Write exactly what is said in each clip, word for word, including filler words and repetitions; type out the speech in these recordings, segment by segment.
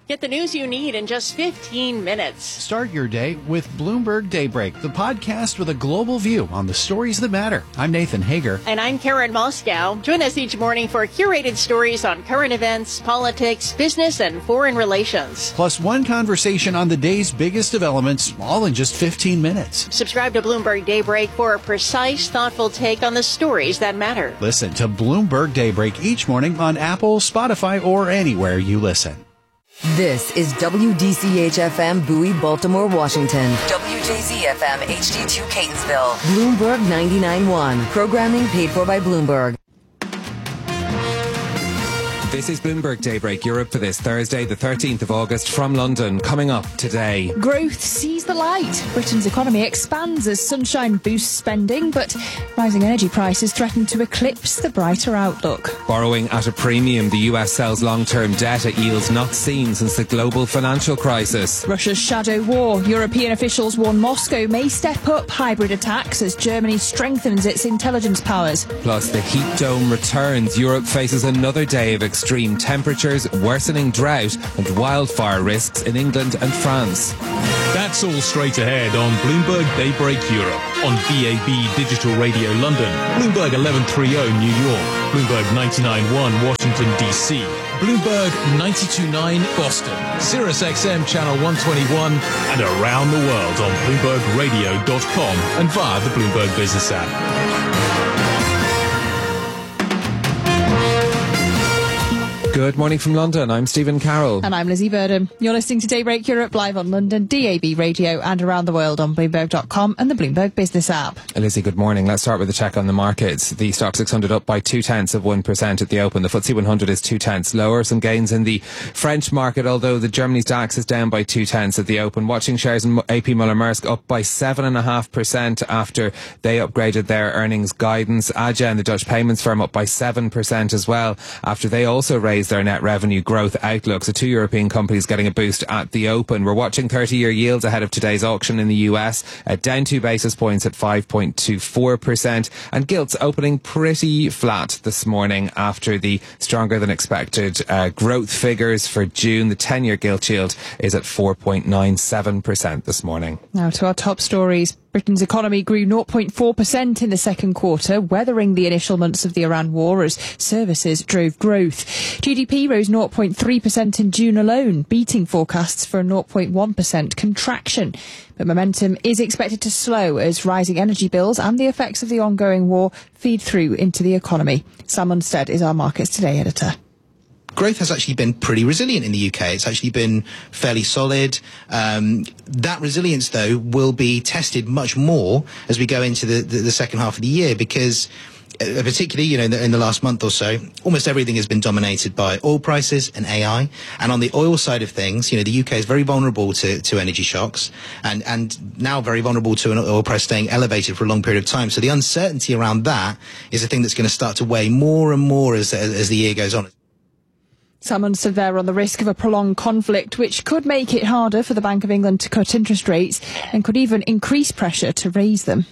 Get the news you need in just fifteen minutes. Start your day with Bloomberg Daybreak, the podcast with a global view on the stories that matter. I'm Nathan Hager. And I'm Karen Moscow. Join us each morning for curated stories on current events, politics, business, and foreign relations. Plus one conversation on the day's biggest developments, all in just fifteen minutes. Subscribe to Bloomberg Daybreak for a precise, thoughtful take on the stories that matter. Listen to Bloomberg Daybreak each morning on Apple, Spotify, or anywhere you listen. This is W D C H F M Bowie, Baltimore, Washington. W J Z F M H D two Catonsville. Bloomberg ninety-nine point one. Programming paid for by Bloomberg. This is Bloomberg Daybreak Europe for this Thursday, the thirteenth of August, from London. Coming up today. Growth sees the light. Britain's economy expands as sunshine boosts spending, but rising energy prices threaten to eclipse the brighter outlook. Borrowing at a premium, the U S sells long-term debt at yields not seen since the global financial crisis. Russia's shadow war. European officials warn Moscow may step up hybrid attacks as Germany strengthens its intelligence powers. Plus, the heat dome returns. Europe faces another day of extreme temperatures, worsening drought and wildfire risks in England and France. That's all straight ahead on Bloomberg Daybreak Europe, on B A B Digital Radio London, Bloomberg eleven thirty New York, Bloomberg ninety-nine point one Washington D C, Bloomberg ninety-two point nine Boston, Sirius X M Channel one twenty-one, and around the world on Bloomberg Radio dot com and via the Bloomberg Business app. Good morning from London. I'm Stephen Carroll. And I'm Lizzie Burdham. You're listening to Daybreak Europe live on London, D A B Radio, and around the world on Bloomberg dot com and the Bloomberg Business app. Lizzie, good morning. Let's start with the check on the markets. The Stock six hundred up by two tenths of one percent at the open. The F T S E one hundred is two tenths lower. Some gains in the French market, although the Germany's DAX is down by two tenths at the open. Watching shares in A P Møller-Mærsk up by seven point five percent after they upgraded their earnings guidance. Adyen, the Dutch payments firm, up by seven percent as well after they also raised their net revenue growth outlook. So two European companies getting a boost at the open. We're watching thirty-year yields ahead of today's auction in the U S, uh, down two basis points at five point two four percent, and gilts opening pretty flat this morning after the stronger than expected uh, growth figures for June. The ten-year gilt yield is at four point nine seven percent this morning. Now to our top stories. Britain's economy grew zero point four percent in the second quarter, weathering the initial months of the Iran war as services drove growth. G D P rose zero point three percent in June alone, beating forecasts for a zero point one percent contraction. But momentum is expected to slow as rising energy bills and the effects of the ongoing war feed through into the economy. Sam Munstead is our Markets Today editor. Growth has actually been pretty resilient in the U K. It's actually been fairly solid. Um, that resilience, though, will be tested much more as we go into the, the, the second half of the year because, uh, particularly, you know, in the, in the last month or so, almost everything has been dominated by oil prices and A I. And on the oil side of things, you know, the U K is very vulnerable to, to energy shocks and, and now very vulnerable to an oil price staying elevated for a long period of time. So the uncertainty around that is a thing that's going to start to weigh more and more as, as, as the year goes on. Someone stood there on the risk of a prolonged conflict, which could make it harder for the Bank of England to cut interest rates and could even increase pressure to raise them.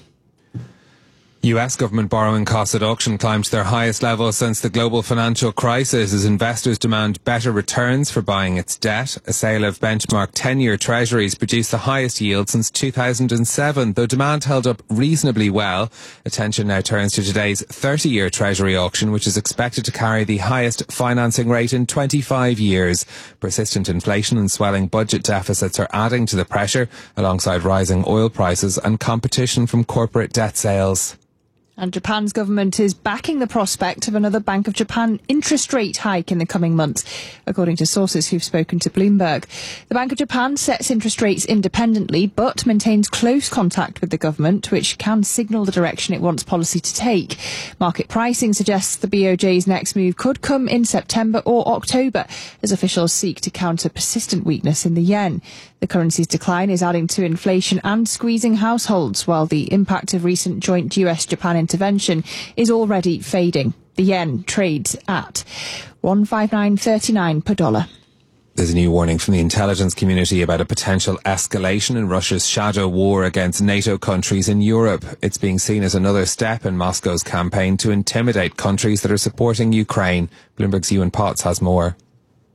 U S government borrowing costs at auction climbed to their highest level since the global financial crisis as investors demand better returns for buying its debt. A sale of benchmark ten-year treasuries produced the highest yield since two thousand seven, though demand held up reasonably well. Attention now turns to today's thirty-year treasury auction, which is expected to carry the highest financing rate in twenty-five years. Persistent inflation and swelling budget deficits are adding to the pressure, alongside rising oil prices and competition from corporate debt sales. And Japan's government is backing the prospect of another Bank of Japan interest rate hike in the coming months, according to sources who've spoken to Bloomberg. The Bank of Japan sets interest rates independently, but maintains close contact with the government, which can signal the direction it wants policy to take. Market pricing suggests the B O J's next move could come in September or October, as officials seek to counter persistent weakness in the yen. The currency's decline is adding to inflation and squeezing households, while the impact of recent joint U S Japan intervention is already fading. The yen trades at one fifty-nine thirty-nine per dollar. There's a new warning from the intelligence community about a potential escalation in Russia's shadow war against NATO countries in Europe. It's being seen as another step in Moscow's campaign to intimidate countries that are supporting Ukraine. Bloomberg's Ewan Potts has more.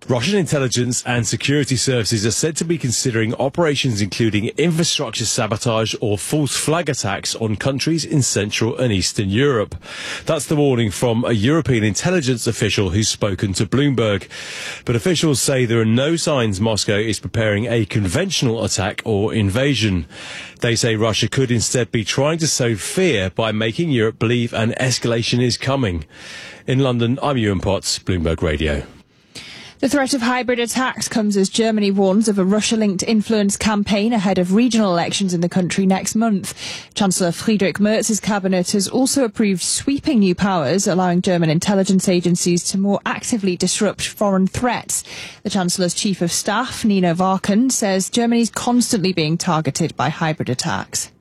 Russian intelligence and security services are said to be considering operations including infrastructure sabotage or false flag attacks on countries in Central and Eastern Europe. That's the warning from a European intelligence official who's spoken to Bloomberg. But officials say there are no signs Moscow is preparing a conventional attack or invasion. They say Russia could instead be trying to sow fear by making Europe believe an escalation is coming. In London, I'm Ewan Potts, Bloomberg Radio. The threat of hybrid attacks comes as Germany warns of a Russia-linked influence campaign ahead of regional elections in the country next month. Chancellor Friedrich Merz's cabinet has also approved sweeping new powers, allowing German intelligence agencies to more actively disrupt foreign threats. The Chancellor's Chief of Staff, Nina Varken, says Germany is constantly being targeted by hybrid attacks.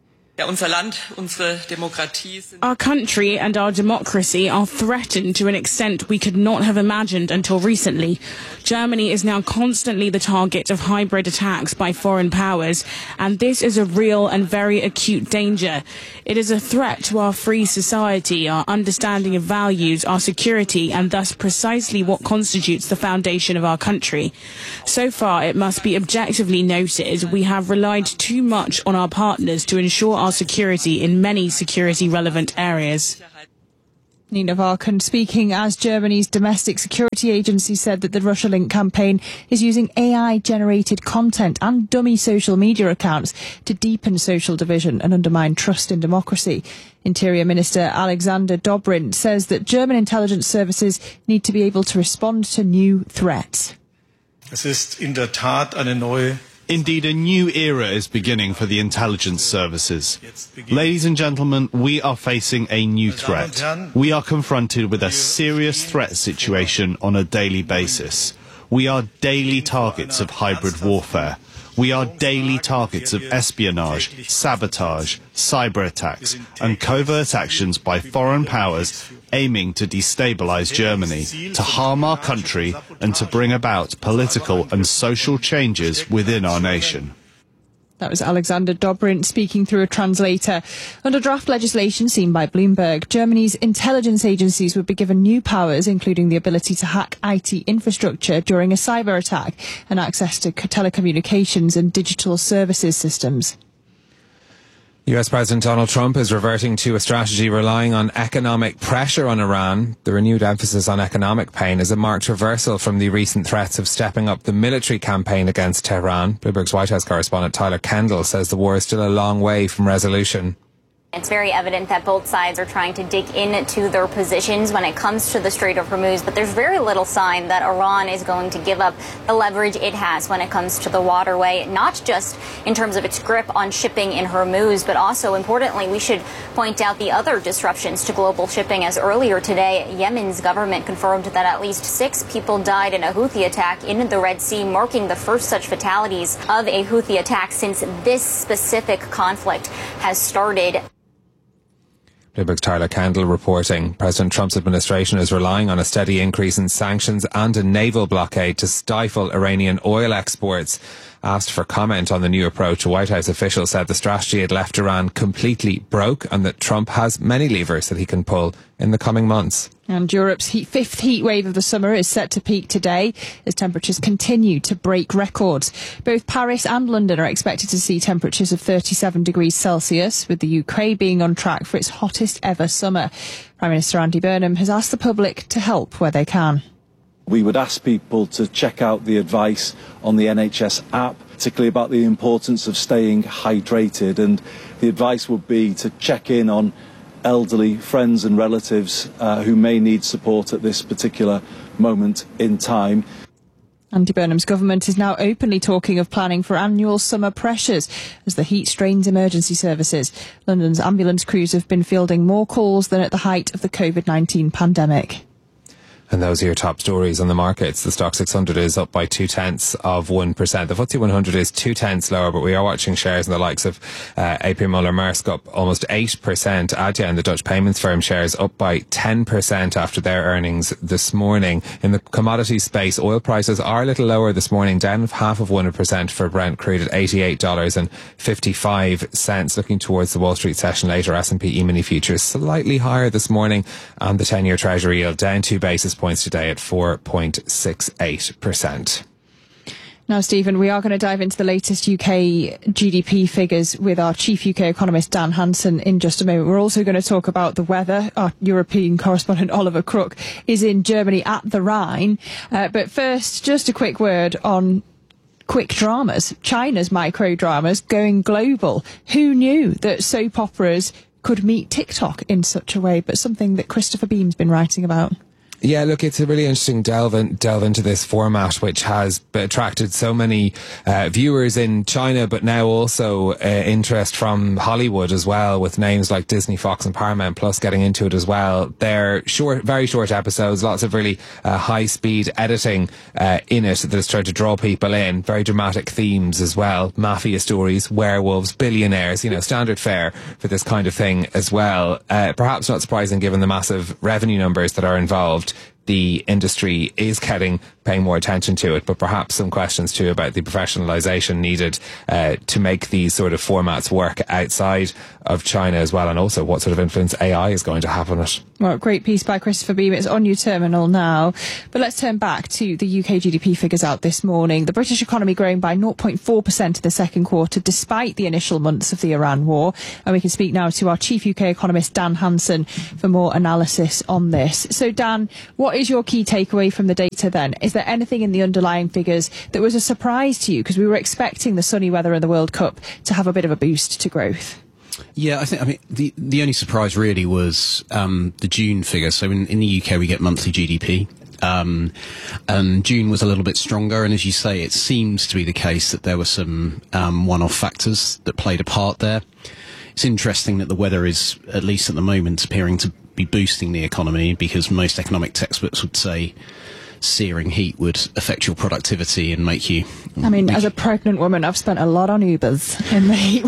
Our country and our democracy are threatened to an extent we could not have imagined until recently. Germany is now constantly the target of hybrid attacks by foreign powers, and this is a real and very acute danger. It is a threat to our free society, our understanding of values, our security, and thus precisely what constitutes the foundation of our country. So far, it must be objectively noted, we have relied too much on our partners to ensure our security in many security-relevant areas. Nina Varken speaking as Germany's domestic security agency said that the Russia-linked campaign is using A I-generated content and dummy social media accounts to deepen social division and undermine trust in democracy. Interior Minister Alexander Dobrindt says that German intelligence services need to be able to respond to new threats. Es ist in der Tat eine neue Indeed, a new era is beginning for the intelligence services. Ladies and gentlemen, we are facing a new threat. We are confronted with a serious threat situation on a daily basis. We are daily targets of hybrid warfare. We are daily targets of espionage, sabotage, cyber attacks, and covert actions by foreign powers aiming to destabilize Germany, to harm our country, and to bring about political and social changes within our nation. That was Alexander Dobrindt speaking through a translator. Under draft legislation seen by Bloomberg, Germany's intelligence agencies would be given new powers, including the ability to hack I T infrastructure during a cyber attack and access to telecommunications and digital services systems. U S President Donald Trump is reverting to a strategy relying on economic pressure on Iran. The renewed emphasis on economic pain is a marked reversal from the recent threats of stepping up the military campaign against Tehran. Bloomberg's White House correspondent Tyler Kendall says the war is still a long way from resolution. It's very evident that both sides are trying to dig into their positions when it comes to the Strait of Hormuz, but there's very little sign that Iran is going to give up the leverage it has when it comes to the waterway, not just in terms of its grip on shipping in Hormuz, but also, importantly, we should point out the other disruptions to global shipping, as earlier today, Yemen's government confirmed that at least six people died in a Houthi attack in the Red Sea, marking the first such fatalities of a Houthi attack since this specific conflict has started. Bloomberg's Tyler Kendall reporting. President Trump's administration is relying on a steady increase in sanctions and a naval blockade to stifle Iranian oil exports. Asked for comment on the new approach, a White House official said the strategy had left Iran completely broke and that Trump has many levers that he can pull in the coming months. And Europe's heat, fifth heat wave of the summer is set to peak today as temperatures continue to break records. Both Paris and London are expected to see temperatures of thirty-seven degrees Celsius, with the U K being on track for its hottest ever summer. Prime Minister Andy Burnham has asked the public to help where they can. We would ask people to check out the advice on the N H S app, particularly about the importance of staying hydrated, and the advice would be to check in on elderly friends and relatives uh, who may need support at this particular moment in time. Andy Burnham's government is now openly talking of planning for annual summer pressures as the heat strains emergency services. London's ambulance crews have been fielding more calls than at the height of the COVID nineteen pandemic. And those are your top stories on the markets. The Stock six hundred is up by two-tenths of one percent. The F T S E one hundred is two-tenths lower, but we are watching shares in the likes of uh, A P Moller Maersk up almost eight percent. Adyen, the Dutch payments firm, shares up by ten percent after their earnings this morning. In the commodity space, oil prices are a little lower this morning, down half of one percent for Brent crude at eighty-eight dollars and fifty-five cents. Looking towards the Wall Street session later, S and P E-mini futures slightly higher this morning, and the ten-year Treasury yield down two basis points today at four point six eight percent. Now, Stephen, we are going to dive into the latest U K G D P figures with our chief U K economist, Dan Hansen, in just a moment. We're also going to talk about the weather. Our European correspondent, Oliver Crook, is in Germany at the Rhine. Uh, but first, just a quick word on quick dramas. China's micro dramas going global. Who knew that soap operas could meet TikTok in such a way? But something that Christopher Beam's been writing about. Yeah, look, it's a really interesting delve, in, delve into this format, which has attracted so many uh, viewers in China, but now also uh, interest from Hollywood as well, with names like Disney, Fox and Paramount Plus getting into it as well. They're short, very short episodes, lots of really uh, high-speed editing uh, in it that has tried to draw people in. Very dramatic themes as well. Mafia stories, werewolves, billionaires, you know, standard fare for this kind of thing as well. Uh, perhaps not surprising given the massive revenue numbers that are involved. The industry is getting paying more attention to it, but perhaps some questions too about the professionalisation needed uh, to make these sort of formats work outside of China as well, and also what sort of influence A I is going to have on it. Well, great piece by Christopher Beam. It's on your terminal now. But let's turn back to the U K G D P figures out this morning. The British economy growing by zero point four percent in the second quarter, despite the initial months of the Iran war. And we can speak now to our chief U K economist, Dan Hansen, for more analysis on this. So, Dan, what is your key takeaway from the data then? Is there anything in the underlying figures that was a surprise to you? Because we were expecting the sunny weather and the World Cup to have a bit of a boost to growth. Yeah, I think, I mean, the, the only surprise really was um, the June figure. So in, in the U K, we get monthly G D P. Um, and June was a little bit stronger. And as you say, it seems to be the case that there were some um, one-off factors that played a part there. It's interesting that the weather is, at least at the moment, appearing to be boosting the economy, because most economic textbooks would say searing heat would affect your productivity and make you... I mean, as a pregnant woman, I've spent a lot on Ubers in the heat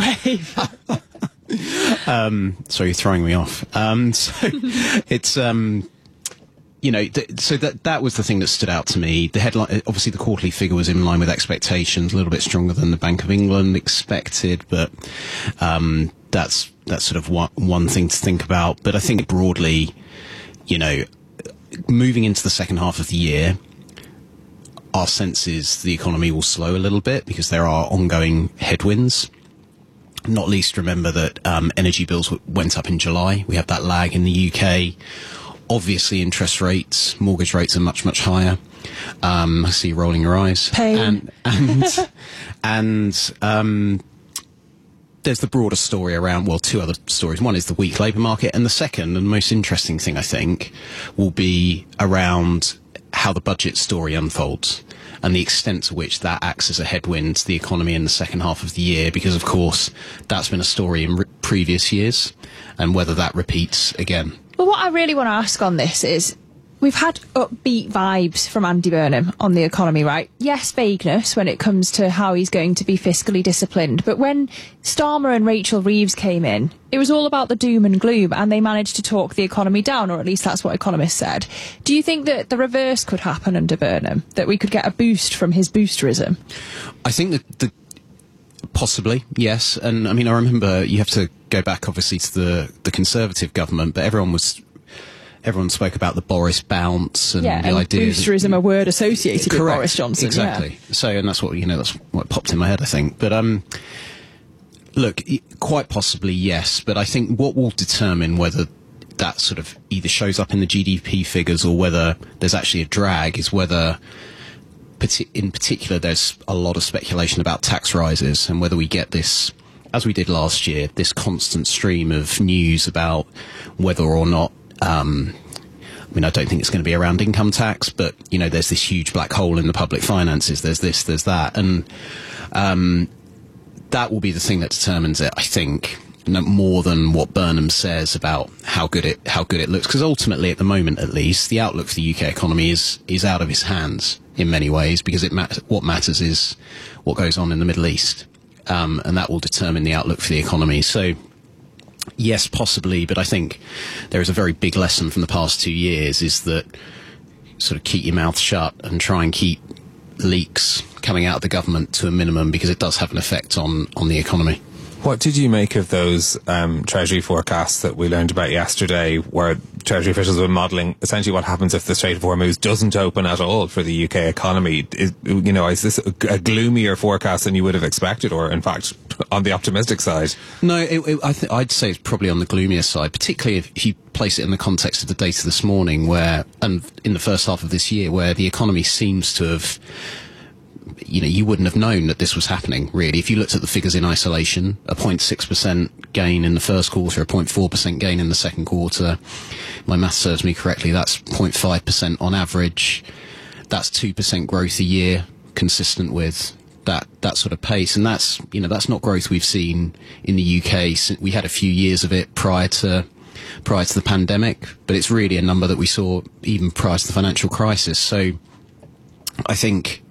wave. um, so you're throwing me off. Um, so it's... Um, You know, th- so that that was the thing that stood out to me. The headline, obviously, the quarterly figure was in line with expectations, a little bit stronger than the Bank of England expected, but um, that's that's sort of one, one thing to think about. But I think broadly, you know, moving into the second half of the year, our sense is the economy will slow a little bit because there are ongoing headwinds. Not least, remember that um, energy bills w- went up in July. We have that lag in the U K. Obviously, interest rates, mortgage rates are much, much higher. Um, I see you rolling your eyes. Pain. And, and, and um, there's the broader story around, well, two other stories. One is the weak labour market, and the second, and most interesting thing, I think, will be around how the budget story unfolds and the extent to which that acts as a headwind to the economy in the second half of the year, because, of course, that's been a story in re- previous years, and whether that repeats again. Well, what I really want to ask on this is, we've had upbeat vibes from Andy Burnham on the economy, right? Yes, vagueness when it comes to how he's going to be fiscally disciplined. But when Starmer and Rachel Reeves came in, it was all about the doom and gloom, and they managed to talk the economy down, or at least that's what economists said. Do you think that the reverse could happen under Burnham, that we could get a boost from his boosterism? I think that the possibly, yes. And I mean, I remember, you have to go back obviously to the, the Conservative government, but everyone was, everyone spoke about the Boris bounce and yeah, the and idea boosterism, that, a word associated correct, with Boris Johnson. Exactly. Yeah. So, and that's what, you know, that's what popped in my head, I think. But, um, look, quite possibly, yes. But I think what will determine whether that sort of either shows up in the G D P figures or whether there's actually a drag is whether, in particular, there's a lot of speculation about tax rises and whether we get this, as we did last year, this constant stream of news about whether or not, um, I mean, I don't think it's going to be around income tax, but, you know, there's this huge black hole in the public finances. There's this, there's that. And um, that will be the thing that determines it, I think, no more than what Burnham says about how good it how good it looks. Because ultimately, at the moment at least, the outlook for the U K economy is is out of his hands in many ways, because it mat- what matters is what goes on in the Middle East. Um, and that will determine the outlook for the economy. So, yes, possibly, but I think there is a very big lesson from the past two years is that sort of keep your mouth shut and try and keep leaks coming out of the government to a minimum, because it does have an effect on, on the economy. What did you make of those um, Treasury forecasts that we learned about yesterday, where Treasury officials have been modelling essentially what happens if the Strait of Hormuz doesn't open at all for the U K economy. Is, you know, is this a, a gloomier forecast than you would have expected, or in fact on the optimistic side? No, it, it, I th- I'd say it's probably on the gloomier side, particularly if you place it in the context of the data this morning, where, and in the first half of this year, where the economy seems to have, you know, you wouldn't have known that this was happening, really. If you looked at the figures in isolation, a zero point six percent gain in the first quarter, a zero point four percent gain in the second quarter. My math serves me correctly, that's zero point five percent on average. That's two percent growth a year, consistent with that, that sort of pace. And that's, you know, that's not growth we've seen in the U K. We had a few years of it prior to prior to the pandemic, but it's really a number that we saw even prior to the financial crisis. So I think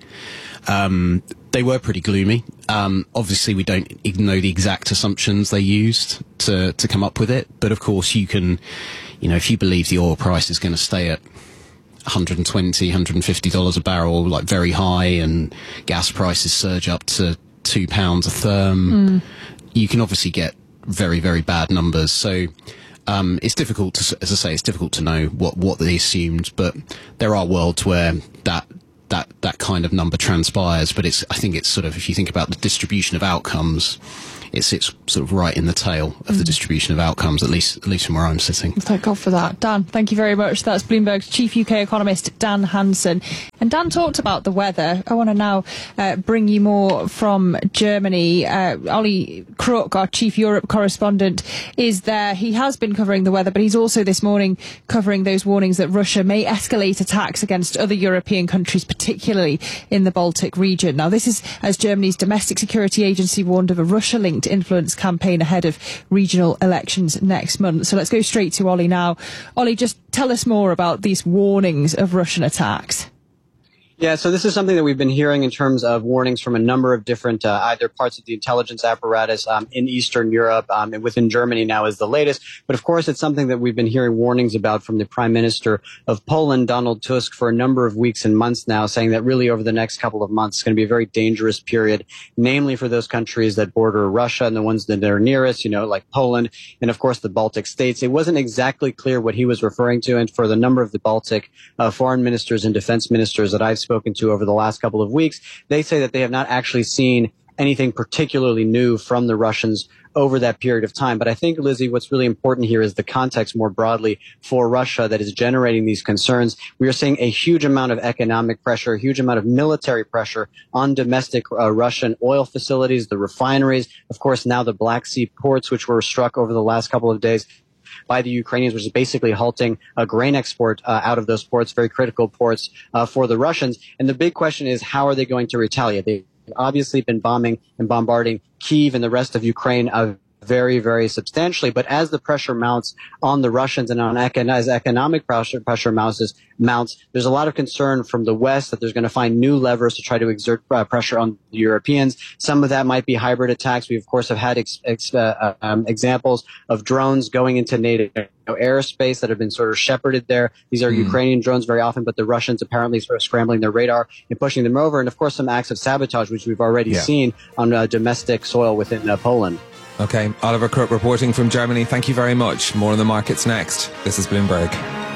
um, they were pretty gloomy. Um, obviously, we don't even know the exact assumptions they used to, to come up with it. But of course, you can, you know, if you believe the oil price is going to stay at one hundred twenty, one hundred fifty dollars a barrel, like very high, and gas prices surge up to two pounds a therm, mm. you can obviously get very, very bad numbers. So um, it's difficult to, as I say, it's difficult to know what, what they assumed, but there are worlds where that that that kind of number transpires. But it's, I think it's sort of, if you think about the distribution of outcomes, it sits sort of right in the tail of mm. the distribution of outcomes, at least at least from where I'm sitting. Thank God for that. Dan, thank you very much. That's Bloomberg's chief U K economist, Dan Hansen. And Dan talked about the weather. I want to now uh, bring you more from Germany. Uh, Ollie Kruk, our chief Europe correspondent, is there. He has been covering the weather, but he's also this morning covering those warnings that Russia may escalate attacks against other European countries, particularly in the Baltic region. Now, this is as Germany's domestic security agency warned of a Russia-linked influence campaign ahead of regional elections next month. So let's go straight to Ollie now. Ollie, just tell us more about these warnings of Russian attacks. Yeah, so this is something that we've been hearing in terms of warnings from a number of different, uh, either parts of the intelligence apparatus um, in Eastern Europe um, and within Germany now is the latest. But of course, it's something that we've been hearing warnings about from the Prime Minister of Poland, Donald Tusk, for a number of weeks and months now, saying that really over the next couple of months, it's going to be a very dangerous period, namely for those countries that border Russia and the ones that are nearest, you know, like Poland and, of course, the Baltic states. It wasn't exactly clear what he was referring to. And for the number of the Baltic uh, foreign ministers and defense ministers that I've spoken to over the last couple of weeks, they say that they have not actually seen anything particularly new from the Russians over that period of time. But I think, Lizzie, what's really important here is the context more broadly for Russia that is generating these concerns. We are seeing a huge amount of economic pressure, a huge amount of military pressure on domestic uh, Russian oil facilities, the refineries, of course, now the Black Sea ports, which were struck over the last couple of days by the Ukrainians, which is basically halting a grain export uh, out of those ports, very critical ports uh, for the Russians. And the big question is, how are they going to retaliate? They've obviously been bombing and bombarding Kyiv and the rest of Ukraine uh, very, very substantially. But as the pressure mounts on the Russians and on econ- as economic pressure, pressure mounts, mounts, there's a lot of concern from the West that there's going to find new levers to try to exert uh, pressure on the Europeans. Some of that might be hybrid attacks. We, of course, have had ex- ex- uh, um, examples of drones going into NATO airspace that have been sort of shepherded there. These are mm. Ukrainian drones very often, but the Russians apparently sort of scrambling their radar and pushing them over. And, of course, some acts of sabotage, which we've already yeah. seen on uh, domestic soil within uh, Poland. Okay, Oliver Kruk reporting from Germany. Thank you very much. More on the markets next. This is Bloomberg.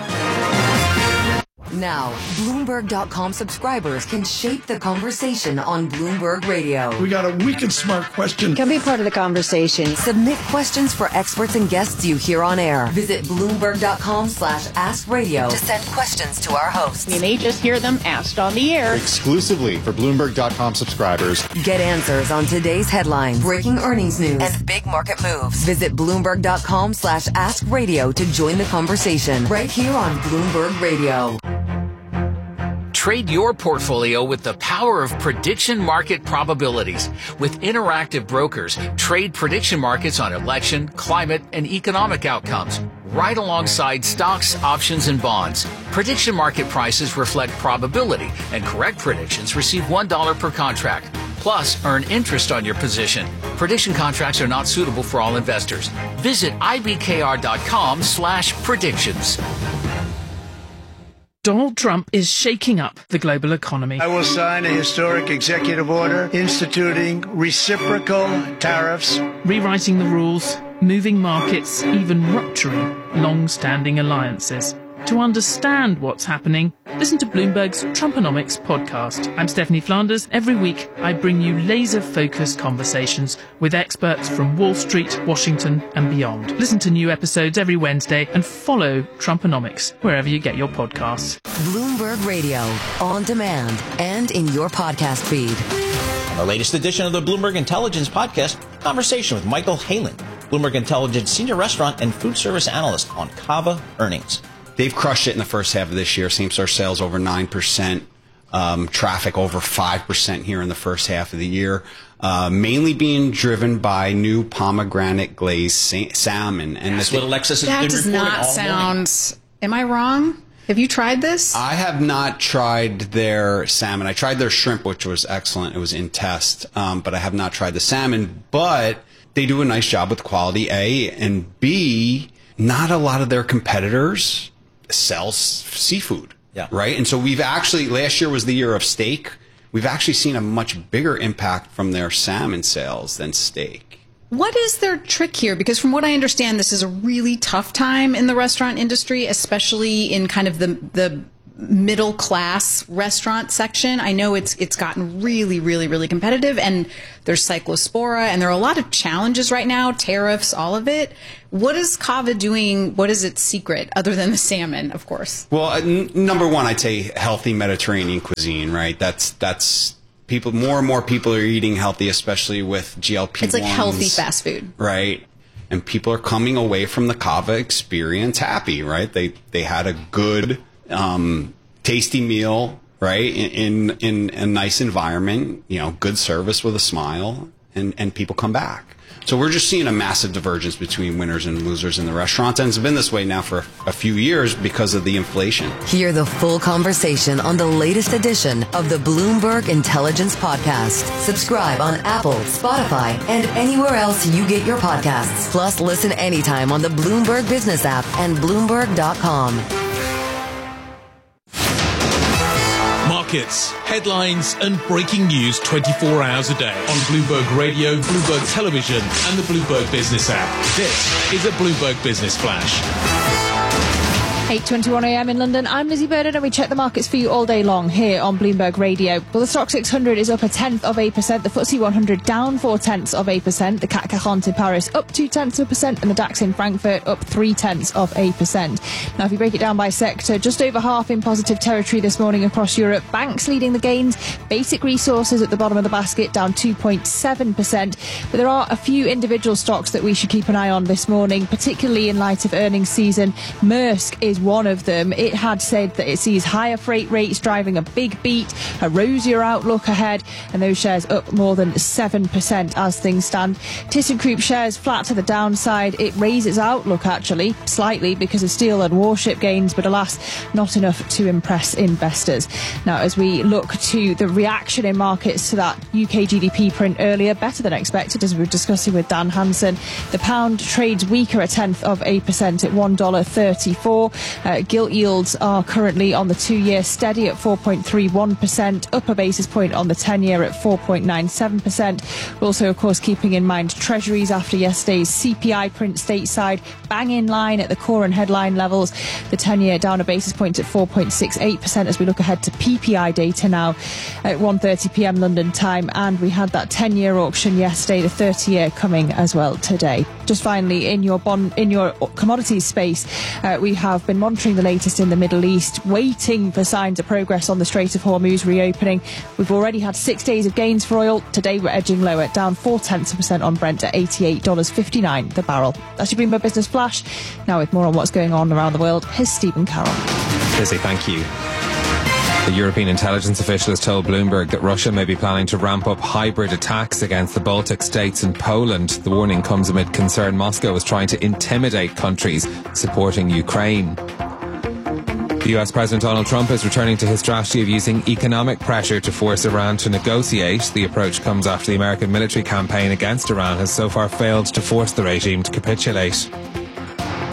Now, Bloomberg dot com subscribers can shape the conversation on Bloomberg Radio. We got a wicked smart question. Can be part of the conversation. Submit questions for experts and guests you hear on air. Visit Bloomberg dot com slash ask radio to send questions to our hosts. You may just hear them asked on the air. Exclusively for Bloomberg dot com subscribers. Get answers on today's headlines, breaking earnings news, and big market moves. Visit Bloomberg dot com slash ask radio to join the conversation right here on Bloomberg Radio. Trade your portfolio with the power of prediction market probabilities. With Interactive Brokers, trade prediction markets on election, climate, and economic outcomes, right alongside stocks, options, and bonds. Prediction market prices reflect probability, and correct predictions receive one dollar per contract. Plus, earn interest on your position. Prediction contracts are not suitable for all investors. Visit I B K R dot com slash predictions. Donald Trump is shaking up the global economy. I will sign a historic executive order instituting reciprocal tariffs, rewriting the rules, moving markets, even rupturing long-standing alliances. To understand what's happening, listen to Bloomberg's Trumponomics podcast. I'm Stephanie Flanders. Every week, I bring you laser-focused conversations with experts from Wall Street, Washington, and beyond. Listen to new episodes every Wednesday and follow Trumponomics wherever you get your podcasts. Bloomberg Radio, on demand and in your podcast feed. On the latest edition of the Bloomberg Intelligence Podcast, conversation with Michael Halen, Bloomberg Intelligence senior restaurant and food service analyst on Cava earnings. They've crushed it in the first half of this year. Same-store sales over nine percent, um, traffic over five percent here in the first half of the year, uh, mainly being driven by new pomegranate glazed sa- salmon. And that's what Alexis has that been does reporting not all sound... Am I wrong? Have you tried this? I have not tried their salmon. I tried their shrimp, which was excellent. It was in test, um, but I have not tried the salmon. But they do a nice job with quality, A, and B, not a lot of their competitors sells seafood, yeah. right? And so we've actually, last year was the year of steak. We've actually seen a much bigger impact from their salmon sales than steak. What is their trick here? Because from what I understand, this is a really tough time in the restaurant industry, especially in kind of the the middle class restaurant section. I know it's it's gotten really, really, really competitive, and there's cyclospora, and there are a lot of challenges right now, tariffs, all of it. What is Cava doing? What is its secret, other than the salmon, of course? Well, uh, n- number one, I'd say healthy Mediterranean cuisine, right? That's that's people. More and more people are eating healthy, especially with G L P one s. It's like healthy fast food, right? And people are coming away from the Cava experience happy, right? They they had a good, um, tasty meal, right? In, in in a nice environment, you know, good service with a smile, and and people come back. So we're just seeing a massive divergence between winners and losers in the restaurants, and it's been this way now for a few years because of the inflation. Hear the full conversation on the latest edition of the Bloomberg Intelligence Podcast. Subscribe on Apple, Spotify, and anywhere else you get your podcasts. Plus, listen anytime on the Bloomberg Business app and Bloomberg dot com. Markets, headlines, and breaking news twenty-four hours a day on Bloomberg Radio, Bloomberg Television, and the Bloomberg Business app. This is a Bloomberg Business Flash. eight twenty-one a m in London. I'm Lizzie Burden, and we check the markets for you all day long here on Bloomberg Radio. Well, the Stoxx six hundred is up a tenth of a percent. The F T S E one hundred down four tenths of a percent. The C A C quarante in Paris up two tenths of a percent, and the DAX in Frankfurt up three tenths of a percent. Now, if you break it down by sector, just over half in positive territory this morning across Europe. Banks leading the gains. Basic resources at the bottom of the basket, down two point seven percent. But there are a few individual stocks that we should keep an eye on this morning, particularly in light of earnings season. Maersk is one of them. It had said that it sees higher freight rates driving a big beat, a rosier outlook ahead, and those shares up more than seven percent as things stand. ThyssenKrupp shares flat to the downside. It raises outlook actually slightly because of steel and warship gains, but alas, not enough to impress investors. Now, as we look to the reaction in markets to that U K G D P print earlier, better than expected, as we were discussing with Dan Hansen. The pound trades weaker a tenth of a percent at one dollar thirty-four. Uh, gilt yields are currently on the two-year steady at four point three one percent, up a basis point on the ten-year at four point nine seven percent. We're also, of course, keeping in mind treasuries after yesterday's C P I print stateside, bang in line at the core and headline levels. The ten-year down a basis point at four point six eight percent as we look ahead to P P I data now at one thirty p m London time. And we had that ten-year auction yesterday, the thirty-year coming as well today. Just finally, in your bond, in your commodities space, uh, we have been monitoring the latest in the Middle East, waiting for signs of progress on the Strait of Hormuz reopening. We've already had six days of gains for oil. Today we're edging lower, down four tenths of a percent on Brent at eighty-eight dollars fifty-nine the barrel. That's your Bloomberg Business Flash. Now with more on what's going on around the world, here's Stephen Carroll. Lizzie, thank you. The European intelligence official has told Bloomberg that Russia may be planning to ramp up hybrid attacks against the Baltic states and Poland. The warning comes amid concern Moscow is trying to intimidate countries supporting Ukraine. The U S President Donald Trump is returning to his strategy of using economic pressure to force Iran to negotiate. The approach comes after the American military campaign against Iran has so far failed to force the regime to capitulate.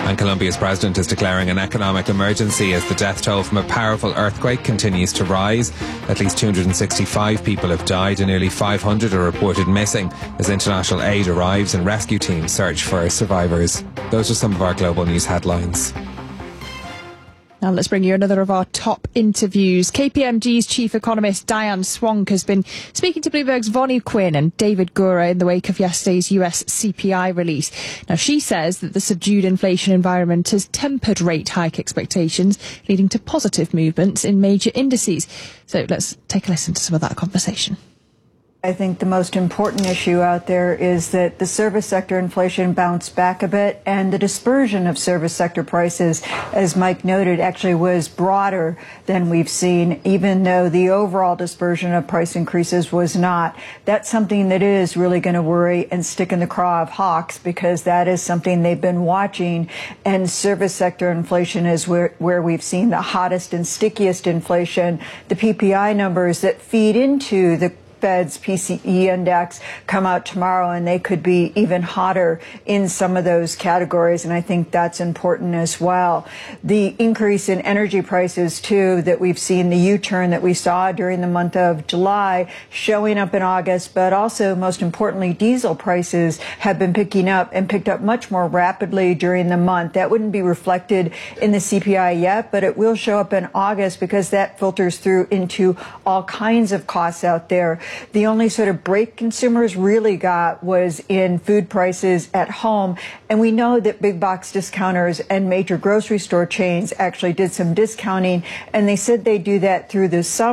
And Colombia's president is declaring an economic emergency as the death toll from a powerful earthquake continues to rise. At least two hundred sixty-five people have died and nearly five hundred are reported missing as international aid arrives and rescue teams search for survivors. Those are some of our global news headlines. Now let's bring you another of our top interviews. K P M G's chief economist Diane Swank has been speaking to Bloomberg's Vonnie Quinn and David Gura in the wake of yesterday's U S C P I release. Now she says that the subdued inflation environment has tempered rate hike expectations, leading to positive movements in major indices. So let's take a listen to some of that conversation. I think the most important issue out there is that the service sector inflation bounced back a bit, and the dispersion of service sector prices, as Mike noted, actually was broader than we've seen, even though the overall dispersion of price increases was not. That's something that is really going to worry and stick in the craw of hawks, because that is something they've been watching, and service sector inflation is where, where we've seen the hottest and stickiest inflation. The P P I numbers that feed into the Fed's P C E index come out tomorrow, and they could be even hotter in some of those categories, and I think that's important as well. The increase in energy prices, too, that we've seen, the U-turn that we saw during the month of July showing up in August, but also, most importantly, diesel prices have been picking up and picked up much more rapidly during the month. That wouldn't be reflected in the C P I yet, but it will show up in August because that filters through into all kinds of costs out there. The only sort of break consumers really got was in food prices at home. And we know that big box discounters and major grocery store chains actually did some discounting, and they said they do that through the summer.